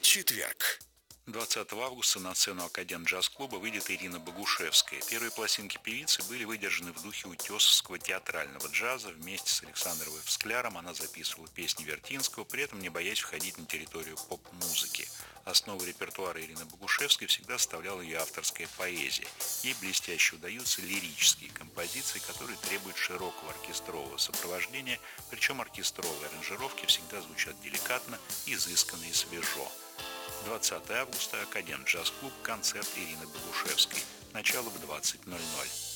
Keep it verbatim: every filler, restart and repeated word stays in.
Четверг. двадцатого августа на сцену Академ джаз-клуба выйдет Ирина Богушевская. Первые пластинки певицы были выдержаны в духе утесовского театрального джаза. Вместе с Александром Скляр она записывала песни Вертинского, при этом не боясь входить на территорию поп-музыки. Основой репертуара Ирины Богушевской всегда составляла ее авторская поэзия. Ей блестяще удаются лирические композиции, которые требуют широкого оркестрового сопровождения, причем оркестровые аранжировки всегда звучат деликатно, изысканно и свежо. двадцатого августа Академ джаз-клуб, концерт Ирины Богушевской. Начало в двадцать ноль ноль.